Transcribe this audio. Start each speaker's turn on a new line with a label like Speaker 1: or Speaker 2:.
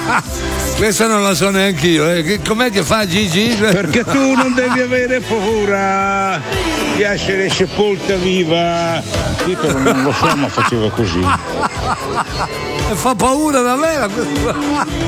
Speaker 1: Questa non la so neanche io. Com'è che fa Gigi?
Speaker 2: Perché tu non devi avere paura di essere sepolta viva. Titolo non lo so, ma faceva così.
Speaker 1: Fa paura davvero.